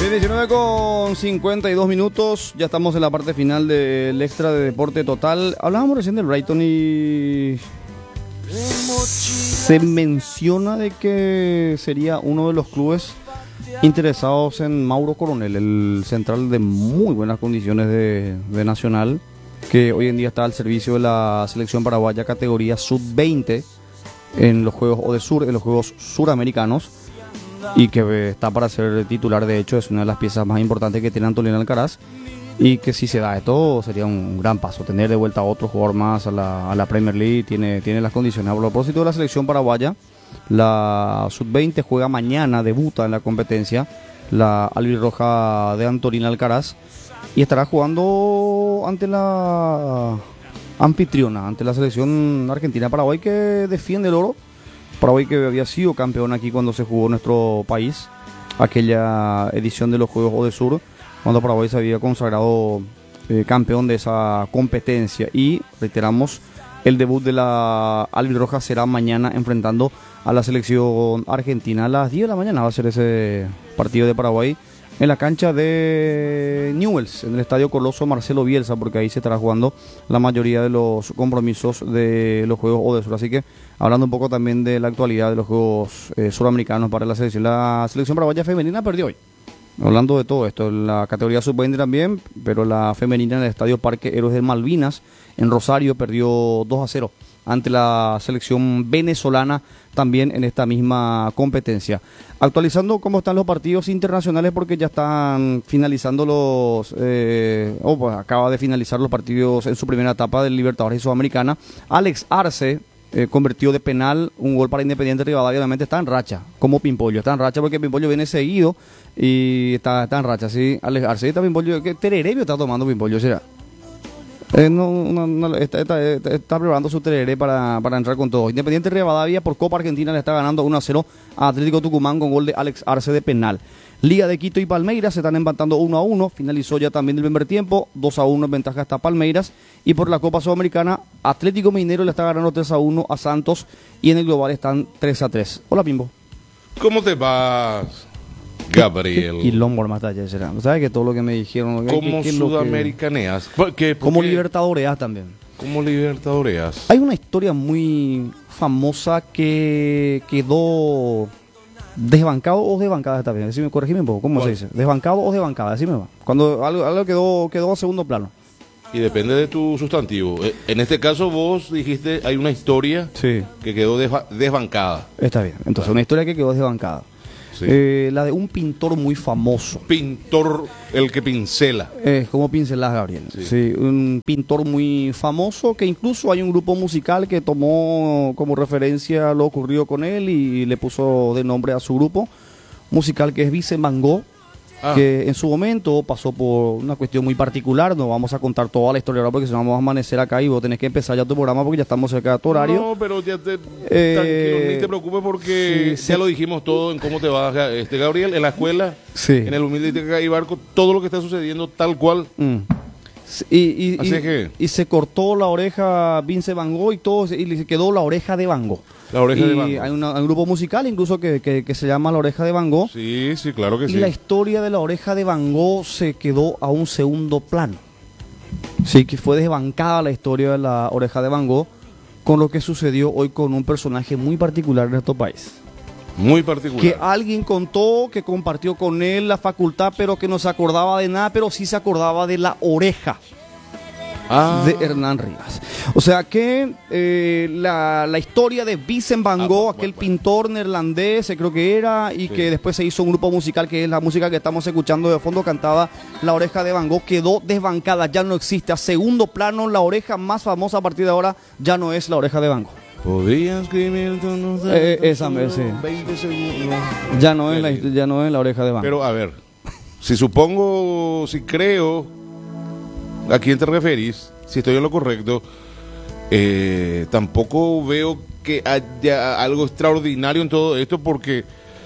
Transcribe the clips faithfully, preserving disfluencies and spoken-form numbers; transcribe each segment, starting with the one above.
diecinueve con cincuenta y dos minutos, ya estamos en la parte final del extra de Deporte Total. Hablábamos recién del Brighton y se menciona de que sería uno de los clubes interesados en Mauro Coronel, el central de muy buenas condiciones de, de Nacional, que hoy en día está al servicio de la selección paraguaya categoría sub veinte en los Juegos Odesur, en los Juegos Suramericanos, y que está para ser titular. De hecho, es una de las piezas más importantes que tiene Antolín Alcaraz, y que si se da esto sería un gran paso, tener de vuelta a otro jugador más a la, a la Premier League. Tiene, tiene las condiciones. A propósito de la selección paraguaya, la sub veinte juega mañana, debuta en la competencia la albirroja de Antolín Alcaraz, y estará jugando ante la anfitriona, ante la selección argentina. Paraguay, que defiende el oro. Paraguay, que había sido campeón aquí cuando se jugó en nuestro país, aquella edición de los Juegos Odesur, cuando Paraguay se había consagrado eh, campeón de esa competencia. Y reiteramos, el debut de la albirroja será mañana, enfrentando a la selección argentina. A las diez de la mañana va a ser ese partido de Paraguay en la cancha de Newell's, en el Estadio Coloso Marcelo Bielsa, porque ahí se estará jugando la mayoría de los compromisos de los Juegos Odesur. Así que, hablando un poco también de la actualidad de los Juegos eh, Suramericanos para la selección, la selección paraguaya femenina perdió hoy. Hablando de todo esto, la categoría sub veinte también, pero la femenina en el Estadio Parque Héroes de Malvinas, en Rosario, perdió dos a cero ante la selección venezolana, también en esta misma competencia. Actualizando cómo están los partidos internacionales, porque ya están finalizando los, eh, oh, pues acaba de finalizar los partidos en su primera etapa del Libertadores y Sudamericana. Alex Arce eh, convirtió de penal un gol para Independiente Rivadavia. Obviamente está en racha, como Pimpollo, está en racha porque Pimpollo viene seguido y está, está en racha, sí. Alex Arce, está Pimpollo, ¿qué tereré está tomando Pimpollo, será? Eh, no, no, no, está, está, está, está preparando su tereré para, para entrar con todo. Independiente Rivadavia por Copa Argentina le está ganando uno a cero a Atlético Tucumán con gol de Alex Arce de penal. Liga de Quito y Palmeiras se están empatando uno a uno. Finalizó ya también el primer tiempo, dos a uno en ventaja hasta Palmeiras. Y por la Copa Sudamericana, Atlético Mineiro le está ganando tres a uno a Santos, y en el global están tres a tres. Hola, Pimbo. ¿Cómo te vas, Gabriel? Y Lombor más allá será. ¿Sabes que todo lo que me dijeron? ¿Cómo sudamericaneas? Que... Como libertadoreas también. ¿Cómo libertadoreas? Hay una historia muy famosa que quedó desbancado o desbancada, está bien. Decime, corregime un poco, ¿cómo ¿Cuál? se dice? ¿Desbancado o desbancada? Decime, va. Cuando algo, algo quedó, quedó a segundo plano. Y depende de tu sustantivo. En este caso vos dijiste, hay una historia sí. que quedó desba desbancada. Está bien, entonces claro. Una historia que quedó desbancada. Sí. Eh, la de un pintor muy famoso. Pintor, el que pincela. Es eh, como pincelas, Gabriel. Sí. Sí, un pintor muy famoso, que incluso hay un grupo musical que tomó como referencia lo ocurrido con él y le puso de nombre a su grupo musical, que es Vincent Van Gogh. Ah. Que en su momento pasó por una cuestión muy particular. No vamos a contar toda la historia ahora, porque si no vamos a amanecer acá y vos tenés que empezar ya tu programa, porque ya estamos cerca de tu horario. No, pero ya te, eh, tranquilo, ni te preocupes, porque sí, ya sí. lo dijimos todo en cómo te vas, este, Gabriel, en la escuela, sí. en el humilde y barco, todo lo que está sucediendo tal cual. Mm. Y, y, Así y, que... y se cortó la oreja Vince Van Gogh y todo, y le quedó la oreja de Van Gogh. La oreja y de Van Gogh. Hay, una, hay un grupo musical incluso que, que, que se llama La Oreja de Van Gogh. Sí, sí, claro que y sí. Y la historia de la oreja de Van Gogh se quedó a un segundo plano. Sí, que fue desbancada la historia de la oreja de Van Gogh, con lo que sucedió hoy con un personaje muy particular en nuestro país. Muy particular. Que alguien contó que compartió con él la facultad, pero que no se acordaba de nada, pero sí se acordaba de la oreja. Ah. De Hernán Rivas. O sea que eh, la, la historia de Vincent Van Gogh, ah, aquel bueno, pintor bueno. neerlandés, creo que era, y sí. que después se hizo un grupo musical, que es la música que estamos escuchando de fondo, cantaba La Oreja de Van Gogh, quedó desbancada, ya no existe. A segundo plano, la oreja más famosa a partir de ahora ya no es La Oreja de Van Gogh. Podría escribir eh, esa vez, sí. veinte segundos. Ya no, es la, ya no es La Oreja de Van Gogh. Pero a ver, si supongo, si creo a quién te referís, si estoy en lo correcto, eh, tampoco veo que haya algo extraordinario en todo esto, porque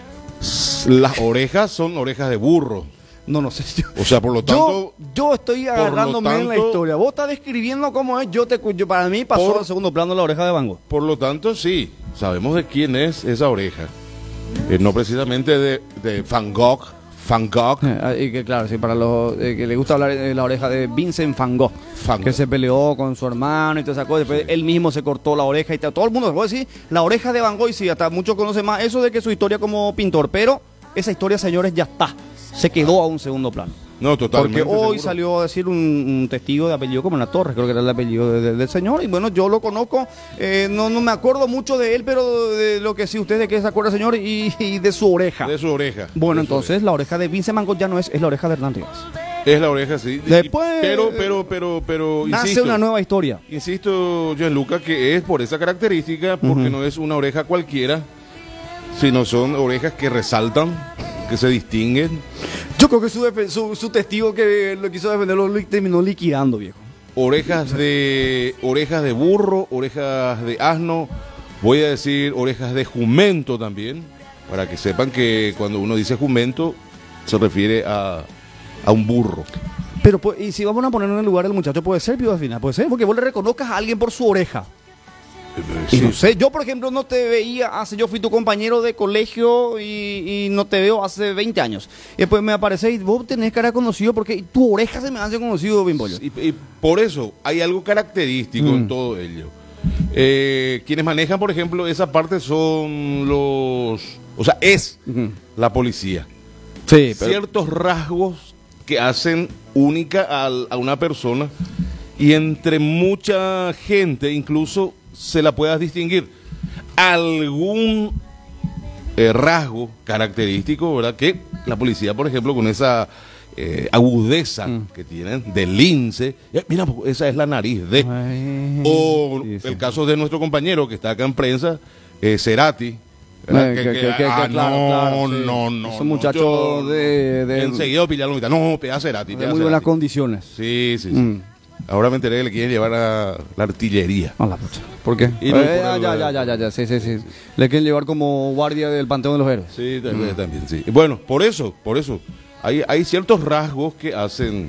las orejas son orejas de burro. No, no sé. Yo, o sea, por lo tanto... Yo, yo estoy agarrándome tanto, en la historia. Vos estás describiendo cómo es. Yo te yo, Para mí pasó por, al segundo plano La Oreja de Van Gogh. Por lo tanto, sí. Sabemos de quién es esa oreja. Eh, no precisamente de, de Van Gogh. Van Gogh. Eh, y que claro, sí, para los eh, que le gusta hablar de la oreja de Vincent Van Gogh, Van que Gogh. se peleó con su hermano y toda esa cosa. Después Sí. él mismo se cortó la oreja y tal. Todo el mundo, voy a decir, la oreja de Van Gogh, y sí, hasta muchos conocen más eso de que su historia como pintor. Pero esa historia, señores, ya está. Se quedó a un segundo plano. No, totalmente. Porque hoy seguro. salió a decir un, un testigo de apellido como La Torre, creo que era el apellido de- de- del señor. Y bueno, yo lo conozco, eh, no, no me acuerdo mucho de él, pero de lo que sí, usted de qué se acuerda, señor, y, y de su oreja. De su oreja. Bueno, De su entonces la oreja de Vincent Van Gogh ya no es, es la oreja de Hernán Rivas. oreja. Es la oreja, sí. Después, Pero, pero, pero, pero, Nace insisto. una nueva historia. Insisto, Gianluca, que es por esa característica, porque Ujú. no es una oreja cualquiera, sino son orejas que resaltan, que se distinguen. Yo creo que su, defe- su, su testigo que lo quiso defender lo li- terminó liquidando, viejo. Orejas de orejas de burro, orejas de asno, voy a decir orejas de jumento también, para que sepan que cuando uno dice jumento se refiere a, a un burro. Pero, pues, y si vamos a poner en el lugar del muchacho, puede ser, Pío, al final, puede ser, porque vos le reconozcas a alguien por su oreja. Y Sí. no sé, yo por ejemplo no te veía hace, yo fui tu compañero de colegio y, y no te veo hace veinte años. Y después me aparece y vos tenés cara conocido porque tu oreja se me hace conocido, Bimbollo. Y, y por eso hay algo característico Mm. en todo ello. Eh, quienes manejan, por ejemplo, esa parte son los... O sea, es Ujú. la policía. Sí, pero Ciertos rasgos que hacen única al- a una persona y entre mucha gente incluso se la puedas distinguir. Algún eh, rasgo característico, ¿verdad? Que la policía, por ejemplo, con esa eh, agudeza Mm. que tienen de lince, eh, mira, esa es la nariz de... Ay, O sí, sí. el caso de nuestro compañero que está acá en prensa, eh, Cerati. ¿verdad? Eh, que- que- que- que- ah, claro, no, claro, sí. no, no. Es no, un muchacho yo- de- de- Enseguida pillaron ahorita. No, pega Cerati. de pega muy buenas Cerati. condiciones. Sí, sí, sí. Mm. Ahora me enteré que le quieren llevar a la artillería. A la pucha. ¿Por qué? Y no, Eh, por ya, el- ya, ya, ya, ya, ya, sí, sí, sí. Le quieren llevar como guardia del Panteón de los Héroes. Sí, también, también, sí. Y bueno, por eso, por eso. Hay, hay ciertos rasgos que hacen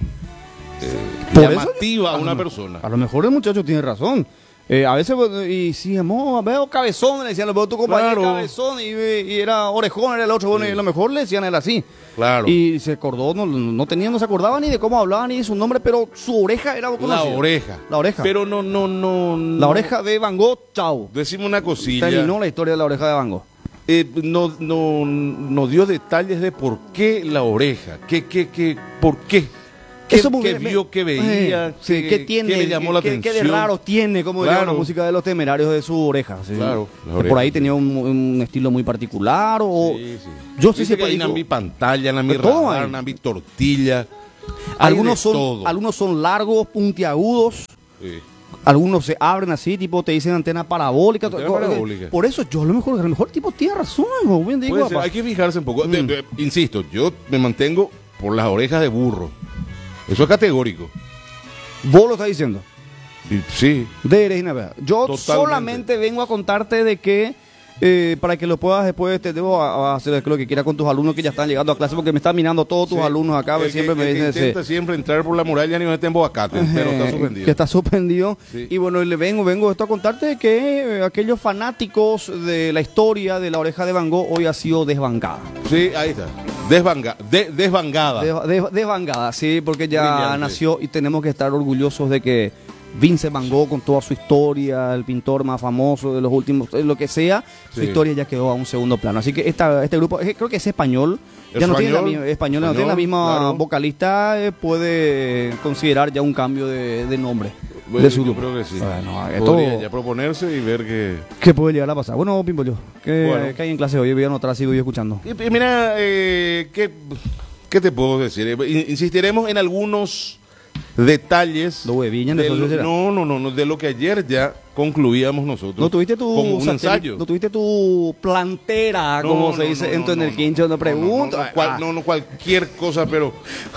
eh, Por eso- llamativa a a una lo- persona. A lo mejor el muchacho tiene razón. Eh, a veces, pues, y si amor, veo cabezón, le decían, veo tu compañero Claro. cabezón, y, y era orejón, era el otro, bueno, y a lo mejor le decían a él así. Claro. Y se acordó, no, no tenía, no se acordaba ni de cómo hablaba ni de su nombre, pero su oreja era La conocida. oreja. La oreja. Pero no, no, no. La no. oreja de Van Gogh, chao. Decimos una cosilla. Terminó la historia de la oreja de Van Gogh. Eh, no, no, no dio detalles de por qué la oreja, qué, qué, qué, por qué, qué, Eso qué me- vio, me- qué veía, eh, sí, qué, qué tiene, qué le llamó la qué, atención. qué de raro tiene, como Claro. diría la música de los Temerarios de su oreja. ¿sí? Claro, la Que oreja. por ahí tenía un, un estilo muy particular o Sí, sí. yo sí Dice sé que hay digo- Nambi pantalla, Nambi De todo radar, hay. Nambi tortilla. Hay algunos de son todo. algunos son largos, puntiagudos. Sí. Algunos se abren así, tipo te dicen antena parabólica. Antena to- parabólica. Por eso yo a lo mejor, a lo mejor tipo tiene razón, hijo, bien digo, Puede ser, papá. hay que fijarse un poco. Mm. De- de- insisto, yo me mantengo por las orejas de burro. Eso es categórico. Vos lo estás diciendo. Y- Sí. De Regina Vega. Yo Totalmente. solamente vengo a contarte de que eh, para que lo puedas después te debo a, a hacer lo que quieras con tus alumnos que ya están llegando a clase porque me están mirando todos tus Sí. alumnos acá, El siempre que- me el que dicen intenta ese- siempre entrar por la muralla ni no está en Boacate, pero está Eh, suspendido. que está suspendido. Sí. Y bueno, le vengo, vengo esto a contarte de que eh, aquellos fanáticos de la historia de la oreja de Van Gogh hoy ha sido desbancada. Sí, ahí está. Desvanga, de- desvangada. Des- des- desbancada, sí, porque ya Brillante. nació y tenemos que estar orgullosos de que Vincent Van Gogh, con toda su historia, el pintor más famoso de los últimos, eh, lo que sea, su Sí. historia ya quedó a un segundo plano. Así que esta, este grupo, eh, creo que es español, ya no tiene la, Español, mi- español, no tiene la español, misma claro. vocalista, eh, puede considerar ya un cambio de, de nombre Bueno, de su yo grupo. creo que sí. Bueno, esto- Podría ya proponerse y ver que... ¿Qué puede llegar a pasar? Bueno, Pimpo, yo, ¿qué, Bueno. qué hay en clase hoy? Voy a anotar, sigo yo escuchando. Y- y mira, eh, ¿qué, ¿qué te puedo decir? Eh, in- Insistiremos en algunos detalles. Lo de Viña, de de Socio lo- será. no, no, no, no, de lo que ayer ya concluíamos nosotros. ¿No tuviste tu como un satélite- ensayo. ¿No tuviste tu plantera, No, como no, se dice no, en no, tu en no, el no, quincho? No no, pregunto. No, no, cual- Ah. no, no, cualquier cosa, pero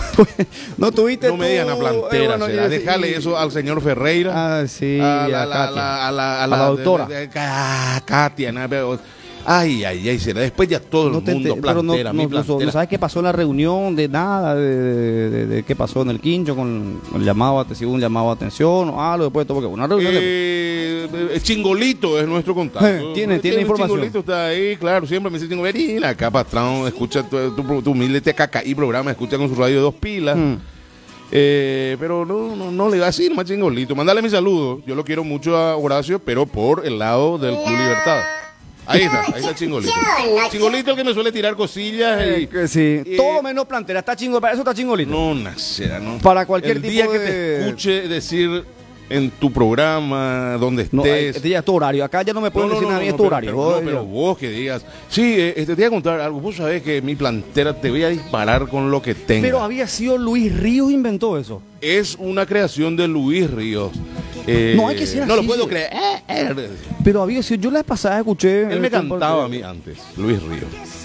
No tuviste no me tu- digan a plantera. eh, bueno, será. y- Déjale y- eso al señor Ferreira. Ah, sí, a a la, la- Katia. la- a la- a A la la- doctora. de- de- ah, Katia, na- pero Ay, ay, ay, será después ya todo No el te mundo ente- pero no, plantera, mi no- no- plantera. no sabes qué pasó en la reunión, de nada, de, de- de- de qué pasó en el quincho con el llamado, a- si hubo un llamado de atención o algo después de todo, porque una reunión de- Eh, eh, Chingolito es nuestro contacto. Eh, tiene- tiene información. Chingolito está ahí, claro, siempre me dice Chingo, vení acá, patrón, escucha tu, tu, tu humilde T K K I programa, escucha con su radio de dos pilas. Mm. Eh, pero no, no, no le va así, nomás Chingolito. Mándale mi saludo, yo lo quiero mucho a Horacio, pero por el lado del Club Libertad. Ahí está, ahí está Chingolito. Chingolito el que me suele tirar cosillas y... Eh, que sí, y- todo menos plantera, está chingo, para eso está chingolito. No, nacera, no. Para cualquier el tipo día que de- te escuche decir en tu programa, donde No, eh, estés... este ya es tu horario, acá ya no me pueden decir nada, es tu pero, horario. Pero, vos- no, pero vos que digas, sí, eh, este, te voy a contar algo. Vos sabés que mi plantera te voy a disparar con lo que tenga. Pero había sido Luis Ríos inventó eso. Es una creación de Luis Ríos. Eh, No hay que ser No así, lo puedo sí. creer. Pero había sido, yo la pasada escuché. Él me eh, cantaba a mí antes, Luis Ríos.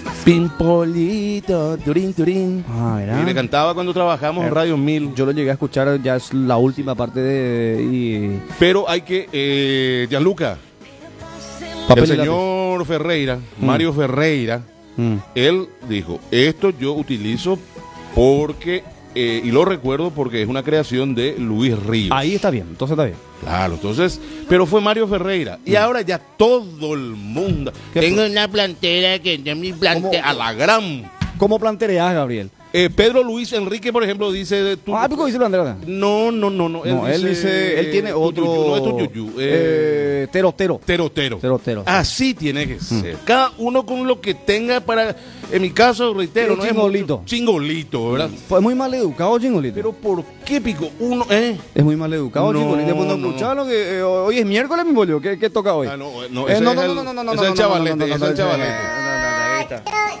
Pimpolito, turín, turín. Ah, Y mira. me cantaba cuando trabajamos en Radio mil. Yo lo llegué a escuchar, ya es la última parte de. Y, Pero hay que, eh, Gianluca, papel el y lápiz. señor Ferreira, Mario Ferreira, Mm. él dijo, esto yo utilizo porque, eh, y lo recuerdo porque es una creación de Luis Ríos. Ahí está bien, entonces está bien. Claro, entonces, pero fue Mario Ferreira. Y ahora ya todo el mundo. ¿Qué Tengo fue? una plantera que ya mi plantera ¿Cómo? a la gran. ¿Cómo plantereas, Gabriel? Eh, Pedro Luis Enrique, por ejemplo, dice de tu- Ah, ¿pico dice plantera? No, no, no, no. No, él dice, él tiene otro. tuyuyu, no es tuyuyu, eh, eh, tero, tero. Tero, tero. Tero, tero. Así tiene que ser. Cada uno con lo que tenga para. En mi caso, reitero, Un no chingolito. es mucho- chingolito, ¿verdad? Fue muy mal educado, chingolito. Pero ¿por qué pico uno, eh? es muy mal educado, No, chingolito. Después no no, escuchar lo que. eh, hoy es miércoles, mi bolio. ¿Qué, qué toca hoy? Ah, no, no, Eh, ese no, es no, el- no, no, no, no, ese no, es el no, chavalete, no, no, ese no, es el no, no, chavalete. no, no, no, ahí está.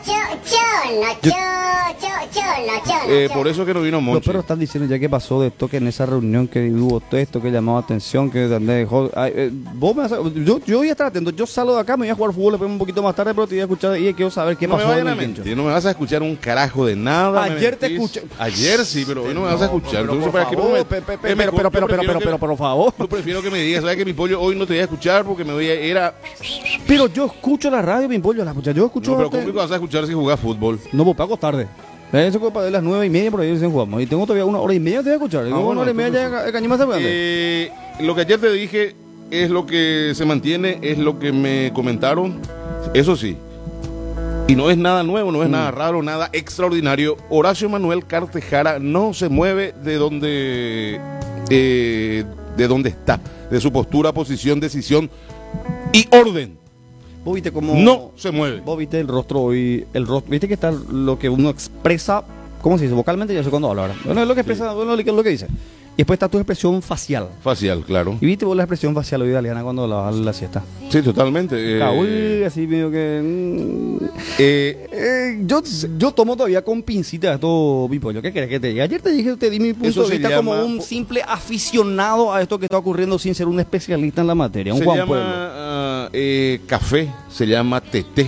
Eh, por eso que no vino Los Monchi. perros están diciendo ya que pasó de esto, que en esa reunión que hubo todo esto que llamaba atención, que dejó. Ay, eh, vos me vas a- yo, yo voy a estar atento. Yo salgo de acá, me voy a jugar fútbol después un poquito más tarde, pero te voy a escuchar y quiero saber qué no me pasó vayan en a el quincho. mentir, no me vas a escuchar un carajo de nada. me Ayer te mentís. escuché. Ayer sí, pero hoy no me vas a escuchar. Pero, Entonces, por ¿para qué no favor, me- pe- pe- es pero, mejor, pero, yo pero, pero, prefiero pero, que- pero, por favor. Yo prefiero que me digas, ¿sabes que mi pollo hoy no te voy a escuchar porque me voy a ir a... Pero yo escucho la radio, mi pollo, la escucha. Yo escucho. No, pero este- ¿cómo que vas a escuchar si jugás fútbol? No, pues pago tarde. Eso fue para las nueve y media por ahí dicen jugamos. Y tengo todavía una hora y media te voy a escuchar. Y luego Ah, bueno, una hora y media entonces ya Cañima se puede. Eh, lo que ayer te dije es lo que se mantiene, es lo que me comentaron. Eso sí. Y no es nada nuevo, no es Mm. nada raro, nada extraordinario. Horacio Manuel Cartejara no se mueve de donde, eh, de donde está, de su postura, posición, decisión y orden. Vos viste cómo. No se mueve. Vos viste el rostro hoy. El rostro. Viste que está lo que uno expresa. ¿Cómo se dice? Vocalmente, ya sé cuándo habla ahora. Bueno, es lo que expresa, bueno, es lo que dice. Y después está tu expresión facial. Facial, claro. Y viste vos la expresión facial hoy de Aliana cuando la, la siesta. Sí, totalmente. eh, Caúl, así medio que. mm, eh, eh, yo, yo tomo todavía con pincita esto, mi pollo. ¿Qué querés que te diga? Ayer te dije, te di mi punto Eso de se vista llama- como un simple aficionado a esto que está ocurriendo sin ser un especialista en la materia. Un se Juan llama Pueblo. ah, eh, café, se llama teté.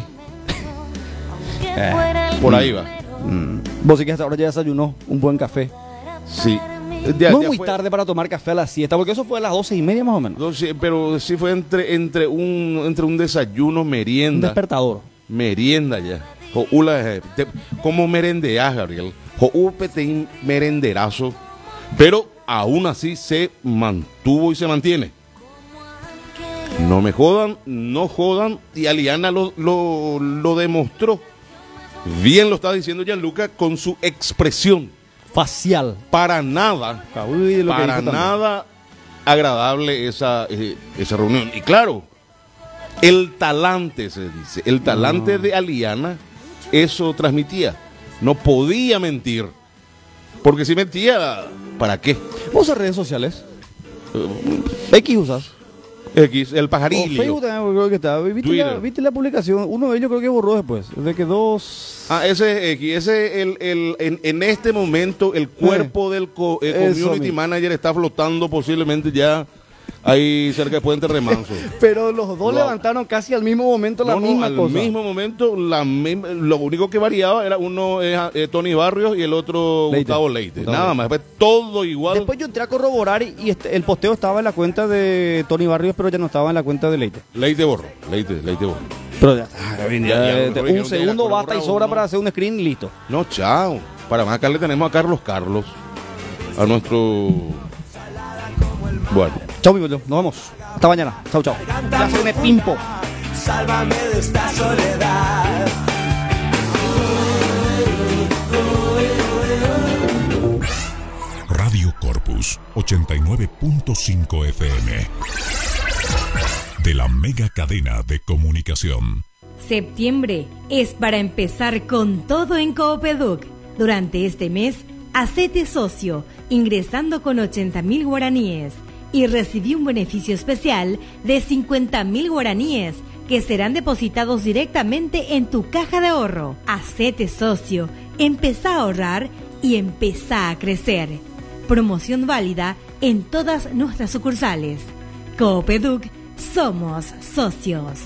Por ahí va. Mm. Vos sí que hasta ahora ya desayunó un buen café. Sí. Ya- no ya muy fue- tarde para tomar café a la siesta, porque eso fue a las doce y media más o menos. No, sí, pero sí fue entre, entre, un, entre un desayuno, Un merienda. despertador. Merienda ya. Jo, ula, eh, te- como merendeás, Gabriel. Jo, un peteín merenderazo. Pero aún así se mantuvo y se mantiene. No me jodan, no jodan. Y Aliana lo, lo, lo demostró. Bien lo está diciendo Gianluca con su expresión. Facial. Para nada, Caúl, y lo que para dijo también. nada agradable esa, eh, esa reunión. Y claro, el talante se dice, el talante de Aliana, eso transmitía. No podía mentir. Porque si mentía, ¿para qué? ¿Vos usas redes sociales? X usas. X, el O pajarillo. Facebook también creo que está. ¿Viste la, Twitter. ¿Viste la publicación? Uno de ellos creo que borró después. De que dos... Ah, ese es X, ese el, el, en, en este momento el cuerpo del co- eh, Eso community mismo. manager está flotando posiblemente ya ahí cerca de Puente Remanso. Pero los dos Wow. levantaron casi al mismo momento la No, no, misma al cosa. mismo momento, la misma- lo único que variaba era uno es eh, Tony Barrios y el otro Leite. Gustavo Leite. Gustavo Nada Leite. más, después todo igual. Después yo entré a corroborar y, y este- el posteo estaba en la cuenta de Tony Barrios, pero ya no estaba en la cuenta de Leite. Leite borro, Leite, Leite borro. Pero ya está. Ya, ya, Eh, ya, un ya, segundo ya, basta y ya, sobra no. para hacer un screen y listo. No, chao. Para más acá le tenemos a Carlos Carlos, a nuestro... Bueno. Chau, mi pollo. Nos vemos. Hasta mañana. Chau, chau. Ya se me pimpo. Sálvame de esta soledad. Radio Corpus ochenta y nueve punto cinco F M de la mega cadena de comunicación. Septiembre es para empezar con todo en Coopeduc. Durante este mes, hacete socio ingresando con ochenta mil guaraníes y recibí un beneficio especial de cincuenta mil guaraníes que serán depositados directamente en tu caja de ahorro. Hacete socio, empezá a ahorrar y empezá a crecer. Promoción válida en todas nuestras sucursales. Coopeduc, somos socios.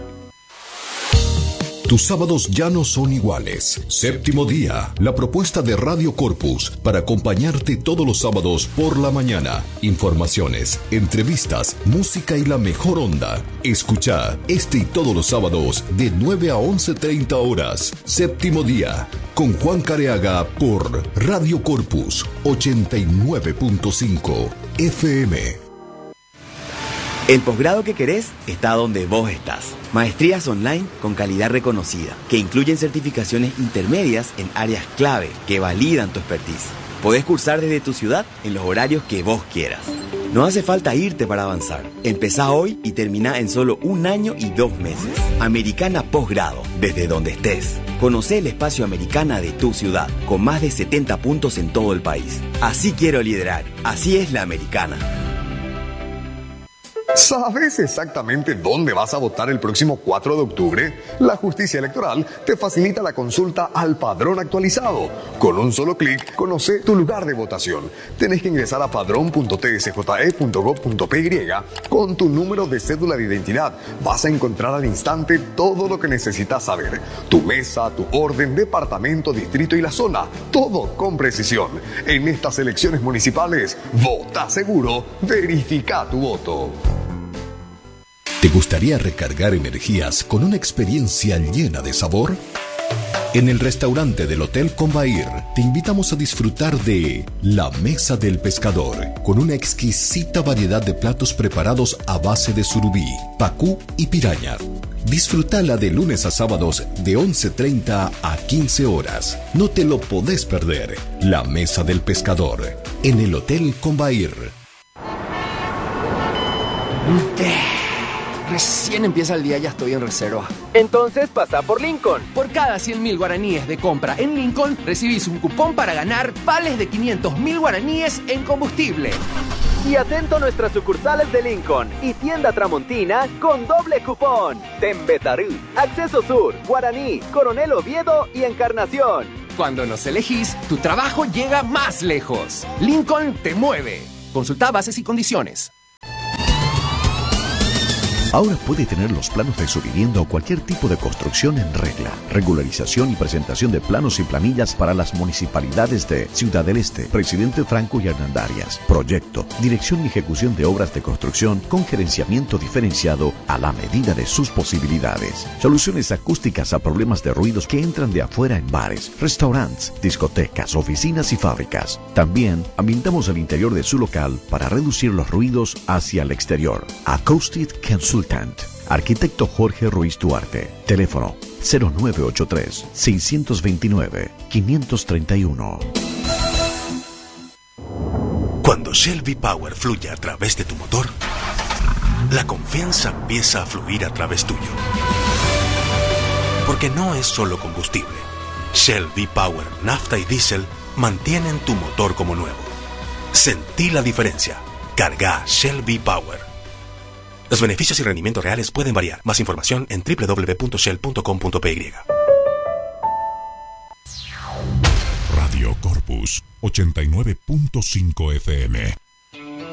Tus sábados ya no son iguales. Séptimo día, la propuesta de Radio Corpus para acompañarte todos los sábados por la mañana. Informaciones, entrevistas, música y la mejor onda. Escucha este y todos los sábados de nueve a once treinta horas. Séptimo día, con Juan Careaga por Radio Corpus ochenta y nueve punto cinco F M. El posgrado que querés está donde vos estás. Maestrías online con calidad reconocida, que incluyen certificaciones intermedias en áreas clave que validan tu expertise. Podés cursar desde tu ciudad en los horarios que vos quieras. No hace falta irte para avanzar. Empezá hoy y termina en solo un año y dos meses. Americana Posgrado, desde donde estés. Conocé el espacio Americana de tu ciudad, con más de setenta puntos en todo el país. Así quiero liderar. Así es la Americana. ¿Sabes exactamente dónde vas a votar el próximo cuatro de octubre? La Justicia Electoral te facilita la consulta al padrón actualizado. Con un solo clic, conoce tu lugar de votación. Tenés que ingresar a padrón punto t s j e punto gov punto p y con tu número de cédula de identidad. Vas a encontrar al instante todo lo que necesitas saber. Tu mesa, tu orden, departamento, distrito y la zona. Todo con precisión. En estas elecciones municipales, vota seguro, verifica tu voto. ¿Te gustaría recargar energías con una experiencia llena de sabor? En el restaurante del Hotel Combair te invitamos a disfrutar de La Mesa del Pescador, con una exquisita variedad de platos preparados a base de surubí, pacú y piraña. Disfrutala de lunes a sábados de once treinta a quince horas. No te lo podés perder. La Mesa del Pescador, en el Hotel Combair. Recién empieza el día, ya estoy en reserva. Entonces pasa por Lincoln. Por cada cien mil guaraníes de compra en Lincoln, recibís un cupón para ganar vales de quinientos mil guaraníes en combustible. Y atento a nuestras sucursales de Lincoln y tienda Tramontina con doble cupón. Tembetarí, Acceso Sur, Guaraní, Coronel Oviedo y Encarnación. Cuando nos elegís, tu trabajo llega más lejos. Lincoln te mueve. Consulta bases y condiciones. Ahora puede tener los planos de su vivienda o cualquier tipo de construcción en regla. Regularización y presentación de planos y planillas para las municipalidades de Ciudad del Este, Presidente Franco y Hernandarias. Proyecto, dirección y ejecución de obras de construcción con gerenciamiento diferenciado a la medida de sus posibilidades. Soluciones acústicas a problemas de ruidos que entran de afuera en bares, restaurantes, discotecas, oficinas y fábricas. También ambientamos el interior de su local para reducir los ruidos hacia el exterior. Acoustic Consultant. Arquitecto Jorge Ruiz Duarte. Teléfono cero nueve ocho tres, seis dos nueve, cinco tres uno. Cuando Shell V-Power fluye a través de tu motor, la confianza empieza a fluir a través tuyo. Porque no es solo combustible. Shell V-Power, nafta y diésel mantienen tu motor como nuevo. Sentí la diferencia. Carga Shell V-Power. Los beneficios y rendimientos reales pueden variar. Más información en doble u doble u doble u punto shell punto com punto p y. Radio Corpus ochenta y nueve punto cinco F M.